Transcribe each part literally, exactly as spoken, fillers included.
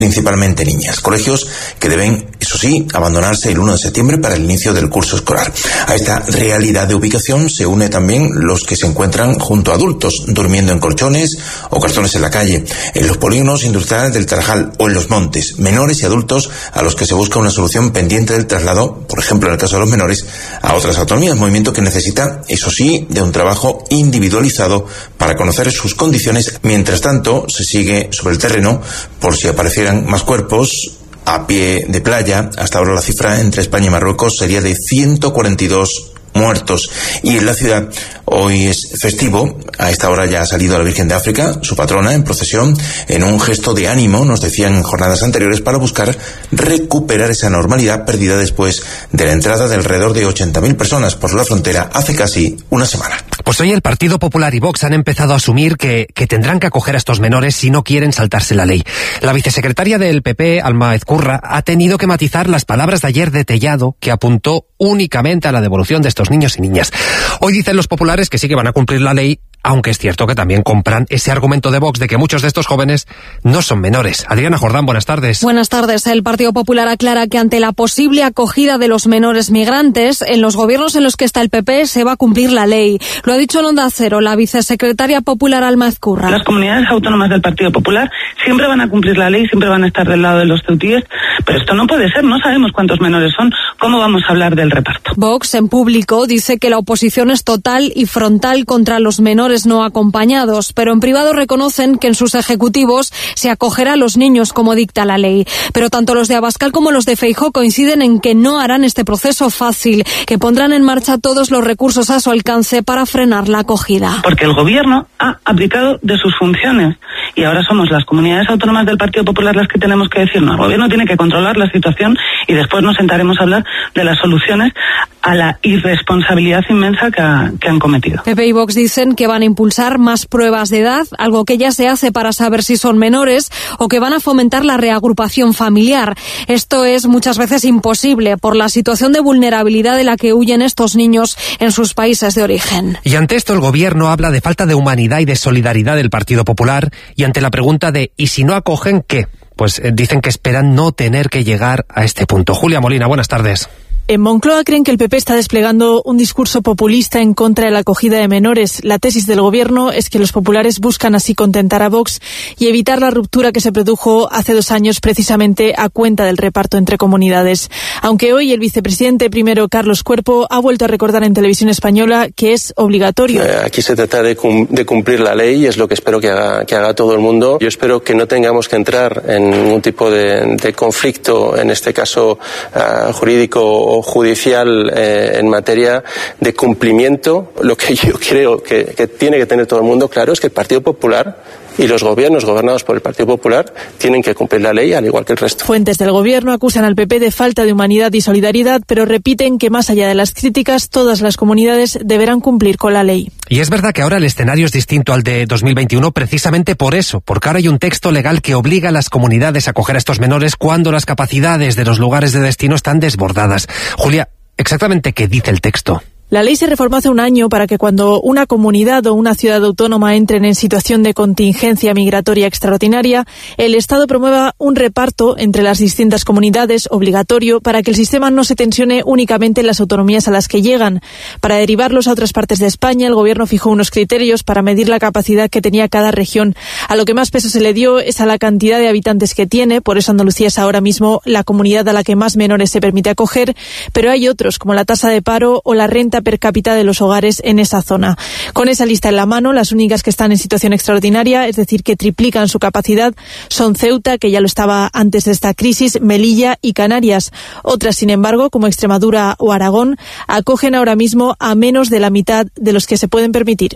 principalmente niñas. Colegios que deben, eso sí, abandonarse el uno de septiembre para el inicio del curso escolar. A esta realidad de ubicación se une también los que se encuentran junto a adultos, durmiendo en colchones o cartones en la calle, en los polígonos industriales del Tarajal o en los montes, menores y adultos a los que se busca una solución pendiente del traslado, por ejemplo en el caso de los menores, a otras autonomías, movimiento que necesita, eso sí, de un trabajo individualizado para conocer sus condiciones. Mientras tanto, se sigue sobre el terreno por si aparecieran más cuerpos a pie de playa. Hasta ahora la cifra entre España y Marruecos sería de ciento cuarenta y dos muertos. Y en la ciudad hoy es festivo. A esta hora ya ha salido la Virgen de África, su patrona, en procesión, en un gesto de ánimo, nos decían en jornadas anteriores, para buscar recuperar esa normalidad perdida después de la entrada de alrededor de ochenta mil personas por la frontera hace casi una semana. Pues hoy el Partido Popular y Vox han empezado a asumir que, que tendrán que acoger a estos menores si no quieren saltarse la ley. La vicesecretaria del P P, Alma Ezcurra, ha tenido que matizar las palabras de ayer de Tellado, que apuntó únicamente a la devolución de estos niños y niñas. Hoy dicen los populares que sí que van a cumplir la ley, aunque es cierto que también compran ese argumento de Vox de que muchos de estos jóvenes no son menores. Adriana Jordán, buenas tardes. Buenas tardes. El Partido Popular aclara que ante la posible acogida de los menores migrantes, en los gobiernos en los que está el P P se va a cumplir la ley. Lo ha dicho en Onda Cero la vicesecretaria popular Alma Ezcurra. Las comunidades autónomas del Partido Popular siempre van a cumplir la ley, siempre van a estar del lado de los ceutíes, pero esto no puede ser, no sabemos cuántos menores son, ¿cómo vamos a hablar del reparto? Vox, en público, dice que la oposición es total y frontal contra los menores no acompañados, pero en privado reconocen que en sus ejecutivos se acogerá a los niños como dicta la ley. Pero tanto los de Abascal como los de Feijóo coinciden en que no harán este proceso fácil, que pondrán en marcha todos los recursos a su alcance para frenar la acogida. Porque el gobierno ha abdicado de sus funciones y ahora somos las comunidades autónomas del Partido Popular las que tenemos que decir, no, el gobierno tiene que controlar la situación y después nos sentaremos a hablar de las soluciones a la irresponsabilidad inmensa que, ha, que han cometido. P P y Vox dicen que van a impulsar más pruebas de edad, algo que ya se hace para saber si son menores, o que van a fomentar la reagrupación familiar. Esto es muchas veces imposible por la situación de vulnerabilidad de la que huyen estos niños en sus países de origen. Y ante esto el gobierno habla de falta de humanidad y de solidaridad del Partido Popular, y ante la pregunta de ¿y si no acogen qué? Pues eh, dicen que esperan no tener que llegar a este punto. Julia Molina, buenas tardes. En Moncloa creen que el P P está desplegando un discurso populista en contra de la acogida de menores. La tesis del gobierno es que los populares buscan así contentar a Vox y evitar la ruptura que se produjo hace dos años precisamente a cuenta del reparto entre comunidades. Aunque hoy el vicepresidente primero, Carlos Cuerpo, ha vuelto a recordar en Televisión Española que es obligatorio. Aquí se trata de, cum- de cumplir la ley y es lo que espero que haga, que haga todo el mundo. Yo espero que no tengamos que entrar en ningún tipo de, de conflicto, en este caso uh, jurídico o judicial eh, en materia de cumplimiento. Lo que yo creo que, que tiene que tener todo el mundo claro es que el Partido Popular y los gobiernos gobernados por el Partido Popular tienen que cumplir la ley al igual que el resto. Fuentes del gobierno acusan al P P de falta de humanidad y solidaridad, pero repiten que más allá de las críticas, todas las comunidades deberán cumplir con la ley. Y es verdad que ahora el escenario es distinto al de dos mil veintiuno precisamente por eso, porque ahora hay un texto legal que obliga a las comunidades a acoger a estos menores cuando las capacidades de los lugares de destino están desbordadas. Julia, ¿exactamente qué dice el texto? La ley se reformó hace un año para que cuando una comunidad o una ciudad autónoma entren en situación de contingencia migratoria extraordinaria, el Estado promueva un reparto entre las distintas comunidades obligatorio para que el sistema no se tensione únicamente en las autonomías a las que llegan. Para derivarlos a otras partes de España, el Gobierno fijó unos criterios para medir la capacidad que tenía cada región. A lo que más peso se le dio es a la cantidad de habitantes que tiene, por eso Andalucía es ahora mismo la comunidad a la que más menores se permite acoger, pero hay otros como la tasa de paro o la renta per cápita de los hogares en esa zona. Con esa lista en la mano, las únicas que están en situación extraordinaria, es decir, que triplican su capacidad, son Ceuta, que ya lo estaba antes de esta crisis, Melilla y Canarias. Otras, sin embargo, como Extremadura o Aragón, acogen ahora mismo a menos de la mitad de los que se pueden permitir.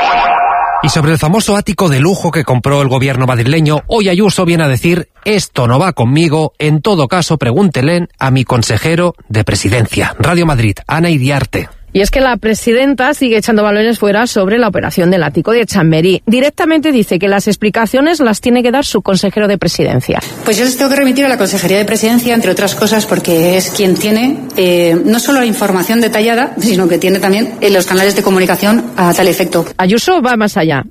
Y sobre el famoso ático de lujo que compró el gobierno madrileño, hoy Ayuso viene a decir: esto no va conmigo, en todo caso pregúntele a mi consejero de presidencia. Radio Madrid, Ana Iriarte. Y es que la presidenta sigue echando balones fuera sobre la operación del ático de Chamberí. Directamente dice que las explicaciones las tiene que dar su consejero de presidencia. Pues yo les tengo que remitir a la Consejería de Presidencia, entre otras cosas, porque es quien tiene eh, no solo la información detallada, sino que tiene también eh, los canales de comunicación a tal efecto. Ayuso va más allá.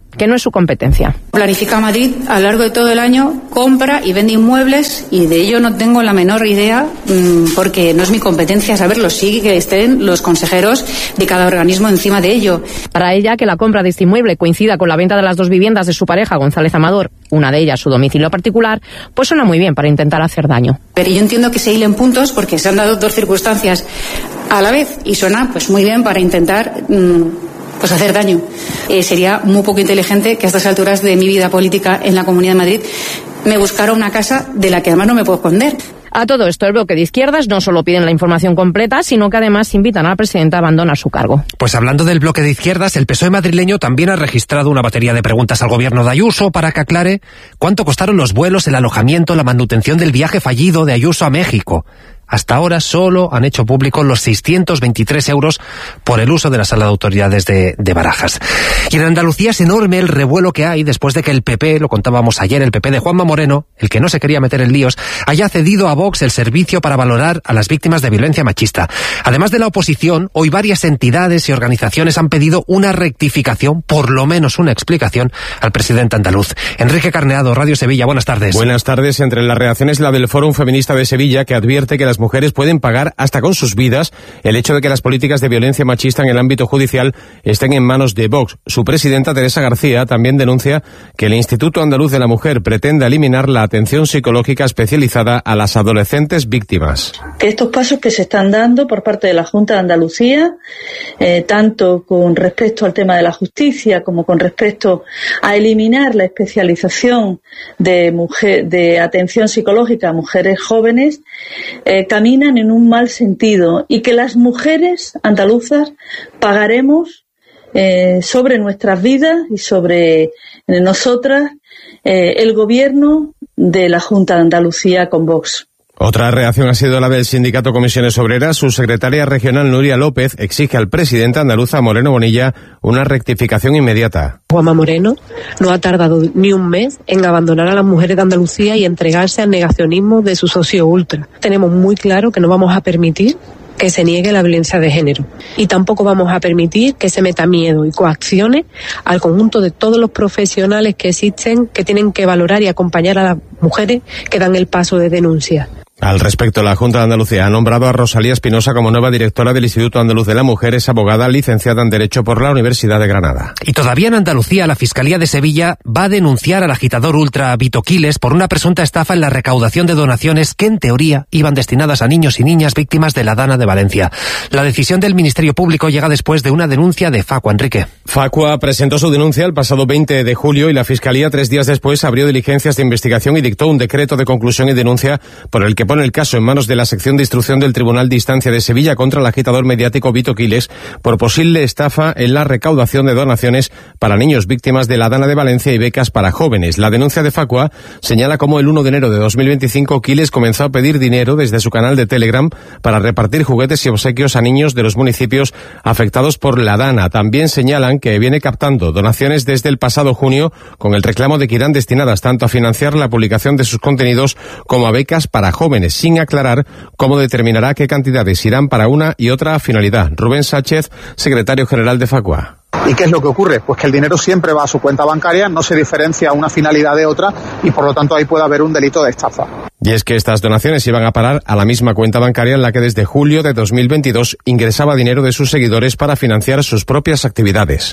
que no es su competencia. Planifica Madrid a lo largo de todo el año, compra y vende inmuebles y de ello no tengo la menor idea porque no es mi competencia saberlo, sí que estén los consejeros de cada organismo encima de ello. Para ella, que la compra de este inmueble coincida con la venta de las dos viviendas de su pareja González Amador, una de ellas su domicilio particular, pues suena muy bien para intentar hacer daño. Pero yo entiendo que se hilen puntos porque se han dado dos circunstancias a la vez y suena pues muy bien para intentar mmm, pues hacer daño. Eh, sería muy poco inteligente que a estas alturas de mi vida política en la Comunidad de Madrid me buscara una casa de la que además no me puedo esconder. A todo esto, el bloque de izquierdas no solo piden la información completa, sino que además invitan a la presidenta a abandonar su cargo. Pues hablando del bloque de izquierdas, el P S O E madrileño también ha registrado una batería de preguntas al gobierno de Ayuso para que aclare cuánto costaron los vuelos, el alojamiento, la manutención del viaje fallido de Ayuso a México. Hasta ahora solo han hecho público los seiscientos veintitrés euros por el uso de la sala de autoridades de, de Barajas. Y en Andalucía es enorme el revuelo que hay después de que el P P, lo contábamos ayer, el P P de Juanma Moreno, el que no se quería meter en líos, haya cedido a Vox el servicio para valorar a las víctimas de violencia machista. Además de la oposición, hoy varias entidades y organizaciones han pedido una rectificación, por lo menos una explicación, al presidente andaluz. Enrique Carneado, Radio Sevilla, buenas tardes. Buenas tardes. Entre las reacciones, la del Fórum Feminista de Sevilla, que advierte que las mujeres pueden pagar hasta con sus vidas el hecho de que las políticas de violencia machista en el ámbito judicial estén en manos de Vox. Su presidenta, Teresa García, también denuncia que el Instituto Andaluz de la Mujer pretende eliminar la atención psicológica especializada a las adolescentes víctimas. Estos pasos que se están dando por parte de la Junta de Andalucía, eh, tanto con respecto al tema de la justicia como con respecto a eliminar la especialización de, mujer, de atención psicológica a mujeres jóvenes, eh, caminan en un mal sentido y que las mujeres andaluzas pagaremos eh, sobre nuestras vidas y sobre nosotras eh, el gobierno de la Junta de Andalucía con Vox. Otra reacción ha sido la del sindicato Comisiones Obreras. Su secretaria regional, Nuria López, exige al presidente andaluza, Moreno Bonilla, una rectificación inmediata. Juanma Moreno no ha tardado ni un mes en abandonar a las mujeres de Andalucía y entregarse al negacionismo de su socio ultra. Tenemos muy claro que no vamos a permitir que se niegue la violencia de género y tampoco vamos a permitir que se meta miedo y coacciones al conjunto de todos los profesionales que existen, que tienen que valorar y acompañar a las mujeres que dan el paso de denuncia. Al respecto, la Junta de Andalucía ha nombrado a Rosalía Espinosa como nueva directora del Instituto Andaluz de la Mujer. Es abogada licenciada en Derecho por la Universidad de Granada. Y todavía en Andalucía, la Fiscalía de Sevilla va a denunciar al agitador ultra Vito Quiles por una presunta estafa en la recaudación de donaciones que, en teoría, iban destinadas a niños y niñas víctimas de la Dana de Valencia. La decisión del Ministerio Público llega después de una denuncia de Facua. Enrique. Facua presentó su denuncia el pasado veinte de julio y la Fiscalía, tres días después, abrió diligencias de investigación y dictó un decreto de conclusión y denuncia por el que pone el caso en manos de la sección de instrucción del Tribunal de Instancia de Sevilla contra el agitador mediático Vito Quiles por posible estafa en la recaudación de donaciones para niños víctimas de la Dana de Valencia y becas para jóvenes. La denuncia de Facua señala cómo el uno de enero de dos mil veinticinco Quiles comenzó a pedir dinero desde su canal de Telegram para repartir juguetes y obsequios a niños de los municipios afectados por la Dana. También señalan que viene captando donaciones desde el pasado junio con el reclamo de que irán destinadas tanto a financiar la publicación de sus contenidos como a becas para jóvenes, sin aclarar cómo determinará qué cantidades irán para una y otra finalidad. Rubén Sánchez, secretario general de Facua. ¿Y qué es lo que ocurre? Pues que el dinero siempre va a su cuenta bancaria, no se diferencia una finalidad de otra y por lo tanto ahí puede haber un delito de estafa. Y es que estas donaciones iban a parar a la misma cuenta bancaria en la que desde julio de dos mil veintidós ingresaba dinero de sus seguidores para financiar sus propias actividades.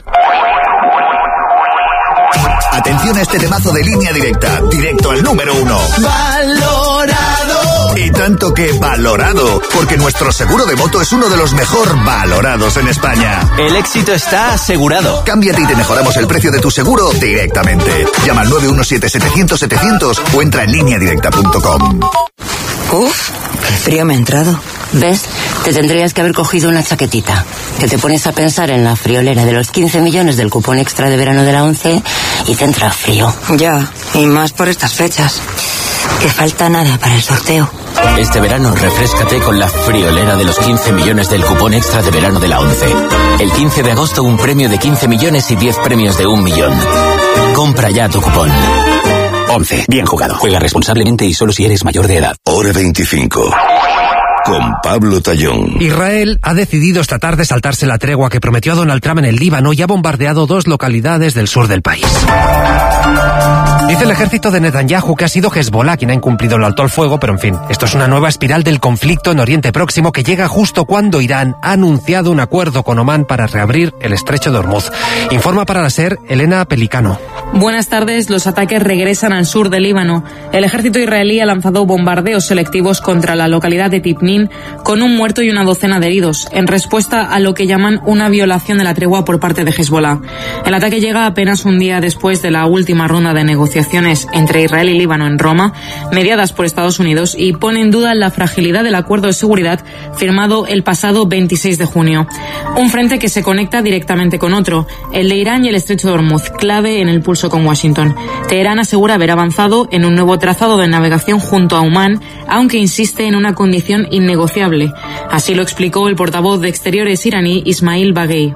Atención a este temazo de Línea Directa, directo al número uno. ¡Valorado! Y tanto que valorado, porque nuestro seguro de moto es uno de los mejor valorados en España. El éxito está asegurado. Cámbiate y te mejoramos el precio de tu seguro directamente. Llama al nueve uno siete setecientos setecientos o entra en línea directa punto com. Uf, qué frío me ha entrado. ¿Ves? Te tendrías que haber cogido una chaquetita. Que te pones a pensar en la friolera de los quince millones del cupón extra de verano de la ONCE y te entra frío. Ya, y más por estas fechas. Que falta nada para el sorteo. Este verano refréscate con la friolera de los quince millones del cupón extra de verano de la ONCE. El quince de agosto un premio de quince millones y diez premios de un millón. Compra ya tu cupón. ONCE. Bien jugado. Juega responsablemente y solo si eres mayor de edad. Hora veinticinco. con Pablo Tallón. Israel ha decidido esta tarde saltarse la tregua que prometió a Donald Trump en el Líbano y ha bombardeado dos localidades del sur del país. Dice el ejército de Netanyahu que ha sido Hezbollah quien ha incumplido el alto al fuego, pero en fin, esto es una nueva espiral del conflicto en Oriente Próximo que llega justo cuando Irán ha anunciado un acuerdo con Omán para reabrir el estrecho de Hormuz. Informa para la SER Elena Pelicano. Buenas tardes. Los ataques regresan al sur del Líbano. El ejército israelí ha lanzado bombardeos selectivos contra la localidad de Tibnin con un muerto y una docena de heridos, en respuesta a lo que llaman una violación de la tregua por parte de Hezbollah. El ataque llega apenas un día después de la última ronda de negociaciones entre Israel y Líbano en Roma, mediadas por Estados Unidos, y pone en duda la fragilidad del acuerdo de seguridad firmado el pasado veintiséis de junio. Un frente que se conecta directamente con otro, el de Irán y el estrecho de Hormuz, clave en el pulso con Washington. Teherán asegura haber avanzado en un nuevo trazado de navegación junto a Omán, aunque insiste en una condición innegociable. Así lo explicó el portavoz de Exteriores iraní, Ismail Baghei.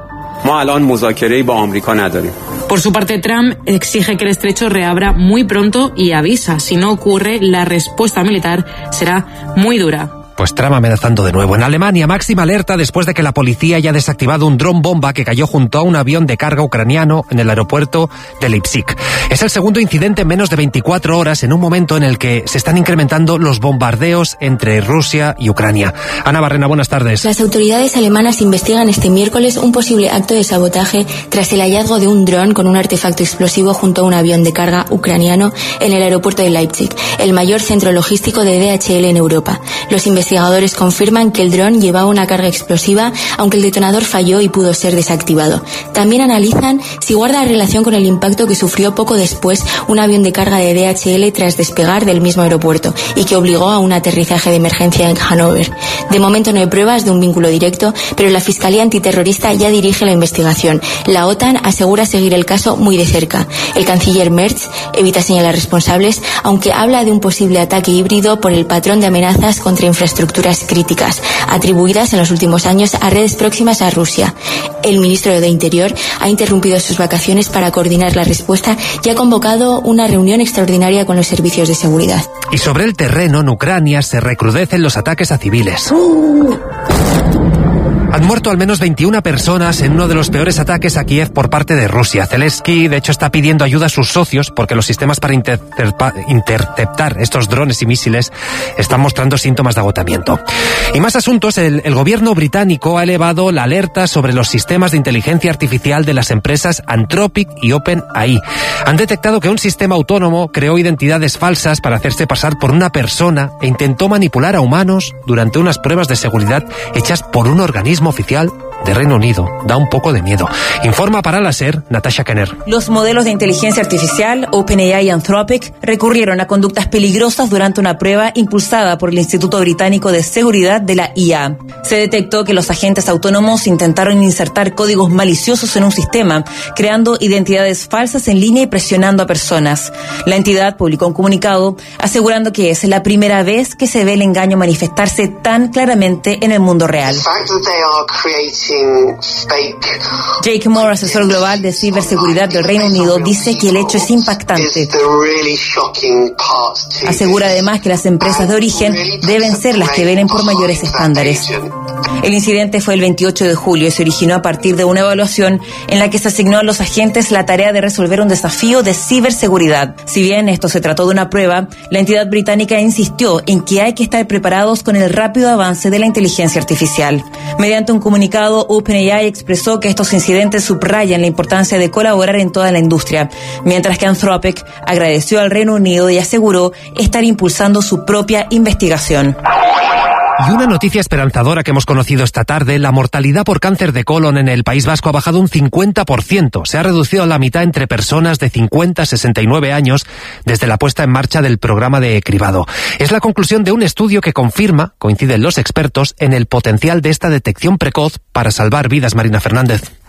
Por su parte, Trump exige que el estrecho reabra muy pronto y avisa, si no ocurre, la respuesta militar será muy dura. Pues Trump amenazando de nuevo. En Alemania, máxima alerta después de que la policía haya desactivado un dron bomba que cayó junto a un avión de carga ucraniano en el aeropuerto de Leipzig. Es el segundo incidente en menos de veinticuatro horas, en un momento en el que se están incrementando los bombardeos entre Rusia y Ucrania. Ana Barrena, buenas tardes. Las autoridades alemanas investigan este miércoles un posible acto de sabotaje tras el hallazgo de un dron con un artefacto explosivo junto a un avión de carga ucraniano en el aeropuerto de Leipzig, el mayor centro logístico de D H L en Europa. Los investigadores Investigadores confirman que el dron llevaba una carga explosiva, aunque el detonador falló y pudo ser desactivado. También analizan si guarda relación con el impacto que sufrió poco después un avión de carga de D H L tras despegar del mismo aeropuerto y que obligó a un aterrizaje de emergencia en Hannover. De momento no hay pruebas de un vínculo directo, pero la Fiscalía Antiterrorista ya dirige la investigación. La OTAN asegura seguir el caso muy de cerca. El canciller Merz evita señalar responsables, aunque habla de un posible ataque híbrido por el patrón de amenazas contra infraestructuras estructuras críticas, atribuidas en los últimos años a redes próximas a Rusia. El ministro de Interior ha interrumpido sus vacaciones para coordinar la respuesta y ha convocado una reunión extraordinaria con los servicios de seguridad. Y sobre el terreno, en Ucrania, se recrudecen los ataques a civiles. Han muerto al menos veintiuna personas en uno de los peores ataques a Kiev por parte de Rusia. Zelensky, de hecho, está pidiendo ayuda a sus socios porque los sistemas para interceptar estos drones y misiles están mostrando síntomas de agotamiento. Y más asuntos, el, el gobierno británico ha elevado la alerta sobre los sistemas de inteligencia artificial de las empresas Anthropic y OpenAI. Han detectado que un sistema autónomo creó identidades falsas para hacerse pasar por una persona e intentó manipular a humanos durante unas pruebas de seguridad hechas por un organismo oficial de Reino Unido. Da un poco de miedo. Informa para la SER, Natasha Kenner. Los modelos de inteligencia artificial, OpenAI y Anthropic, recurrieron a conductas peligrosas durante una prueba impulsada por el Instituto Británico de Seguridad de la I A. Se detectó que los agentes autónomos intentaron insertar códigos maliciosos en un sistema, creando identidades falsas en línea y presionando a personas. La entidad publicó un comunicado asegurando que es la primera vez que se ve el engaño manifestarse tan claramente en el mundo real. Jake Moore, asesor global de ciberseguridad del Reino Unido, dice que el hecho es impactante. Asegura además que las empresas de origen deben ser las que velen por mayores estándares. El incidente fue el veintiocho de julio y se originó a partir de una evaluación en la que se asignó a los agentes la tarea de resolver un desafío de ciberseguridad. Si bien esto se trató de una prueba, la entidad británica insistió en que hay que estar preparados con el rápido avance de la inteligencia artificial. Mediante un comunicado, OpenAI expresó que estos incidentes subrayan la importancia de colaborar en toda la industria, mientras que Anthropic agradeció al Reino Unido y aseguró estar impulsando su propia investigación. Y una noticia esperanzadora que hemos conocido esta tarde: la mortalidad por cáncer de colon en el País Vasco ha bajado un cincuenta por ciento. Se ha reducido a la mitad entre personas de cincuenta a sesenta y nueve años desde la puesta en marcha del programa de cribado. Es la conclusión de un estudio que confirma, coinciden los expertos, en el potencial de esta detección precoz para salvar vidas. Marina Fernández.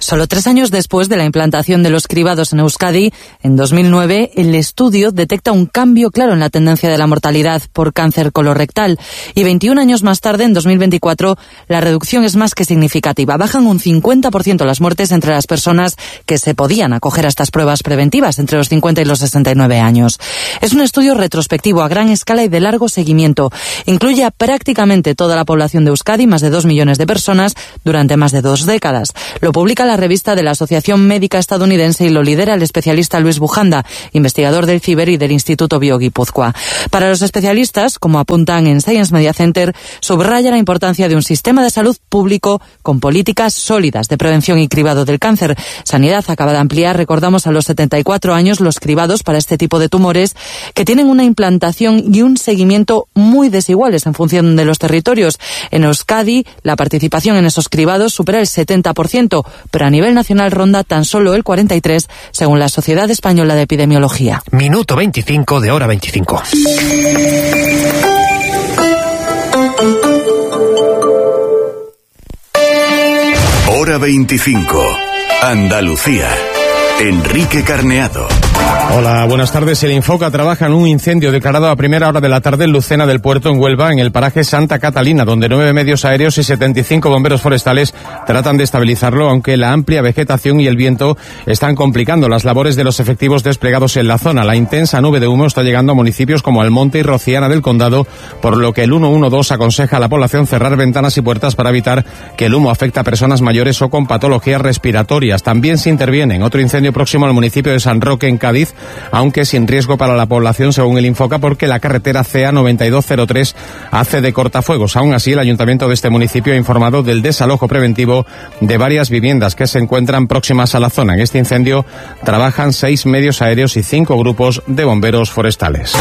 Solo tres años después de la implantación de los cribados en Euskadi, en dos mil nueve, el estudio detecta un cambio claro en la tendencia de la mortalidad por cáncer colorectal. Y veintiún años más tarde, en dos mil veinticuatro, la reducción es más que significativa. Bajan un cincuenta por ciento las muertes entre las personas que se podían acoger a estas pruebas preventivas entre los cincuenta y los sesenta y nueve años. Es un estudio retrospectivo a gran escala y de largo seguimiento. Incluye a prácticamente toda la población de Euskadi, más de dos millones de personas, durante más de dos décadas. Lo publica la revista de la Asociación Médica Estadounidense y lo lidera el especialista Luis Bujanda, investigador del CIBER y del Instituto BioGipuzkoa. Para los especialistas, como apuntan en Science Media Center, subraya la importancia de un sistema de salud público con políticas sólidas de prevención y cribado del cáncer. Sanidad acaba de ampliar, recordamos, a los setenta y cuatro años los cribados para este tipo de tumores que tienen una implantación y un seguimiento muy desiguales en función de los territorios. En Euskadi, la participación en esos cribados supera el setenta por ciento, pero a nivel nacional ronda tan solo el cuarenta y tres por ciento, según la Sociedad Española de Epidemiología. Minuto veinticinco de hora veinticinco. Hora veinticinco. Andalucía. Enrique Carneado. Hola, buenas tardes. El Infoca trabaja en un incendio declarado a primera hora de la tarde en Lucena del Puerto, en Huelva, en el paraje Santa Catalina, donde nueve medios aéreos y setenta y cinco bomberos forestales tratan de estabilizarlo, aunque la amplia vegetación y el viento están complicando las labores de los efectivos desplegados en la zona. La intensa nube de humo está llegando a municipios como Almonte y Rociana del Condado, por lo que el ciento doce aconseja a la población cerrar ventanas y puertas para evitar que el humo afecte a personas mayores o con patologías respiratorias. También se interviene en otro incendio próximo al municipio de San Roque, en Cádiz, aunque sin riesgo para la población, según el Infoca, porque la carretera C A noventa y dos cero tres hace de cortafuegos. Aún así, el ayuntamiento de este municipio ha informado del desalojo preventivo de varias viviendas que se encuentran próximas a la zona. En este incendio trabajan seis medios aéreos y cinco grupos de bomberos forestales.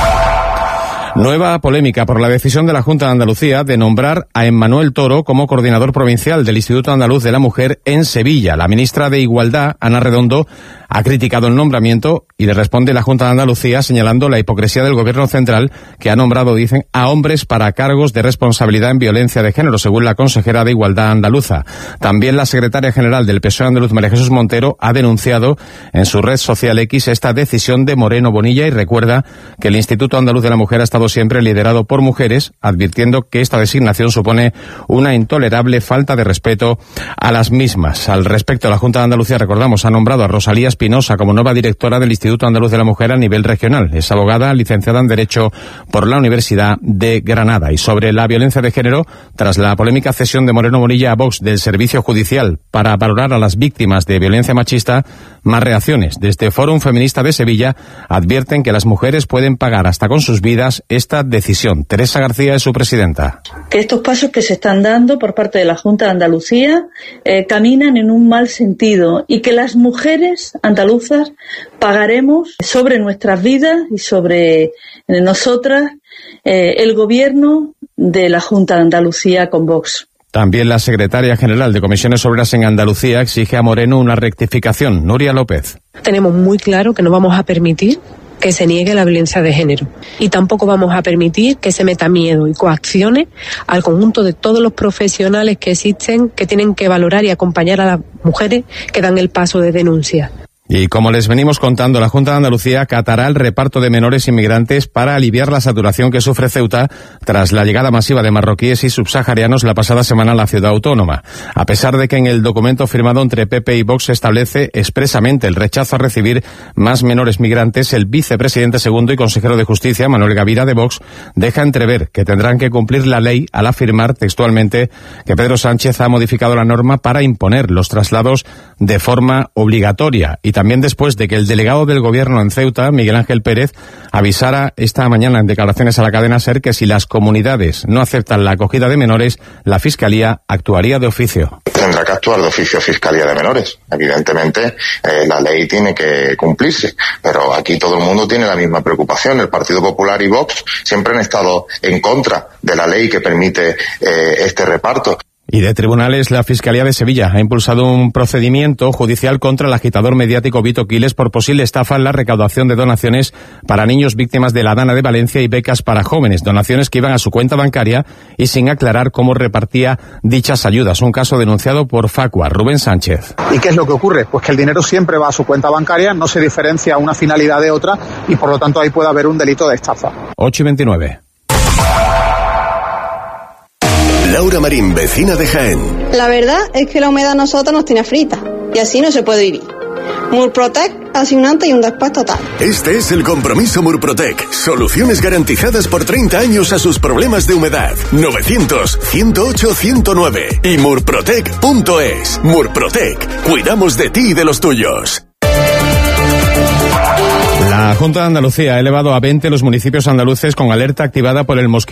Nueva polémica por la decisión de la Junta de Andalucía de nombrar a Emmanuel Toro como coordinador provincial del Instituto Andaluz de la Mujer en Sevilla. La ministra de Igualdad, Ana Redondo, ha criticado el nombramiento y le responde la Junta de Andalucía señalando la hipocresía del Gobierno central, que ha nombrado, dicen, a hombres para cargos de responsabilidad en violencia de género, según la consejera de Igualdad andaluza. También la secretaria general del P S O E andaluz, María Jesús Montero, ha denunciado en su red social X esta decisión de Moreno Bonilla y recuerda que el Instituto Andaluz de la Mujer ha estado siempre liderado por mujeres, advirtiendo que esta designación supone una intolerable falta de respeto a las mismas. Al respecto, la Junta de Andalucía, recordamos, ha nombrado a Rosalía Espinosa como nueva directora del Instituto Andaluz de la Mujer a nivel regional. Es abogada, licenciada en Derecho por la Universidad de Granada. Y sobre la violencia de género, tras la polémica cesión de Moreno Bonilla a Vox del servicio judicial para valorar a las víctimas de violencia machista, más reacciones. Desde Fórum Feminista de Sevilla advierten que las mujeres pueden pagar hasta con sus vidas esta decisión. Teresa García es su presidenta. Que estos pasos que se están dando por parte de la Junta de Andalucía eh, caminan en un mal sentido y que las mujeres andaluzas pagaremos sobre nuestras vidas y sobre nosotras eh, el gobierno de la Junta de Andalucía con Vox. También la secretaria general de Comisiones Obreras en Andalucía exige a Moreno una rectificación. Nuria López. Tenemos muy claro que no vamos a permitir que se niegue la violencia de género y tampoco vamos a permitir que se meta miedo y coacciones al conjunto de todos los profesionales que existen, que tienen que valorar y acompañar a las mujeres que dan el paso de denuncia. Y como les venimos contando, la Junta de Andalucía acatará el reparto de menores inmigrantes para aliviar la saturación que sufre Ceuta tras la llegada masiva de marroquíes y subsaharianos la pasada semana a la ciudad autónoma. A pesar de que en el documento firmado entre P P y Vox se establece expresamente el rechazo a recibir más menores migrantes, el vicepresidente segundo y consejero de Justicia, Manuel Gavira de Vox, deja entrever que tendrán que cumplir la ley al afirmar textualmente que Pedro Sánchez ha modificado la norma para imponer los traslados de forma obligatoria. Y también después de que el delegado del Gobierno en Ceuta, Miguel Ángel Pérez, avisara esta mañana en declaraciones a la cadena SER que si las comunidades no aceptan la acogida de menores, la Fiscalía actuaría de oficio. Tendrá que actuar de oficio Fiscalía de Menores. Evidentemente, eh, la ley tiene que cumplirse, pero aquí todo el mundo tiene la misma preocupación. El Partido Popular y Vox siempre han estado en contra de la ley que permite eh, este reparto. Y de tribunales, la Fiscalía de Sevilla ha impulsado un procedimiento judicial contra el agitador mediático Vito Quiles por posible estafa en la recaudación de donaciones para niños víctimas de la Dana de Valencia y becas para jóvenes, donaciones que iban a su cuenta bancaria y sin aclarar cómo repartía dichas ayudas. Un caso denunciado por Facua. Rubén Sánchez. ¿Y qué es lo que ocurre? Pues que el dinero siempre va a su cuenta bancaria, no se diferencia una finalidad de otra y por lo tanto ahí puede haber un delito de estafa. ocho y veintinueve. Laura Marín, vecina de Jaén. La verdad es que la humedad a nosotros nos tiene frita y así no se puede vivir. Murprotec hace un antes y un después total. Este es el compromiso Murprotec. Soluciones garantizadas por treinta años a sus problemas de humedad. novecientos, ciento ocho, ciento nueve y murprotec punto es. Murprotec. Cuidamos de ti y de los tuyos. La Junta de Andalucía ha elevado a veinte los municipios andaluces con alerta activada por el mosquito